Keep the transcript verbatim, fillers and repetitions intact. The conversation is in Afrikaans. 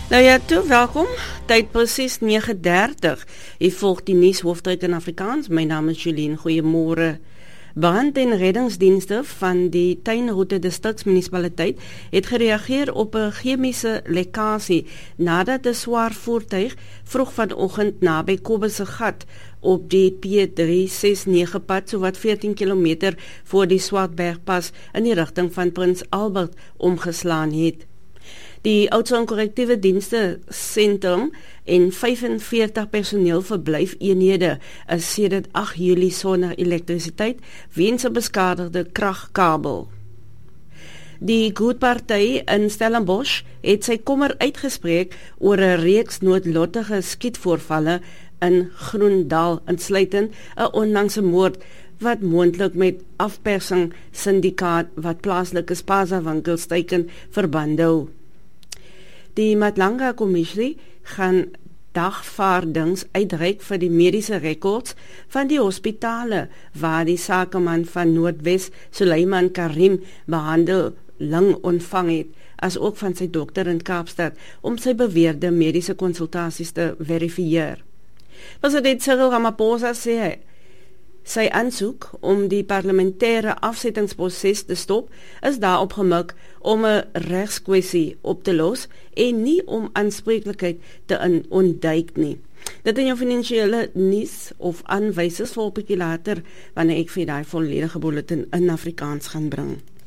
Nou ja, toe, welkom. Tyd presies nege dertig. Jy volg die nuushoofdryk in Afrikaans. My naam is Julien. Goeiemôre. Brand- en reddingsdienste van die Tuinroete distriksmunisipaliteit het gereageer op 'n chemiese lekkasie nadat 'n swaar voertuig vroeg vanoggend naby Kobus se gat op die P drie ses nege pad sowat veertien kilometer voor die Swartbergpas in die rigting van Prins Albert omgeslaan het. Die Oudtshoorn Korrektiewe Dienste Sentrum en vyfenveertig personeelverblyfeenhede is sedert agt Julie sonder elektrisiteit weens 'n beskadigde kragkabel. Die Goed-party in Stellenbosch het sy kommer uitgespreek oor 'n reeks noodlottige skietvoorvalle in Groendal, insluitend 'n onlangse moord wat moontlik met afpersing syndikaat wat plaaslike spaza winkels teiken verband hou. Die Matlanga Kommissie gaan dagvaardings uitreik vir die mediese rekords van die hospitale waar die sakeman van Noordwes, Suleiman Karim, behandeling ontvang het, as ook van sy dokter in Kaapstad om sy beweerde mediese konsultasies te verifieer. President Cyril Ramaphosa sê sy aansoek om die parlementêre afsettingsproses te stop is daarop gemik om 'n regskwessie op te los en nie om aanspreeklikheid te ontduik nie. Dit in jou finansiële nuus of aanwysers vir 'n bietjie later wanneer ek vir daai volledige bulletin in Afrikaans gaan bring.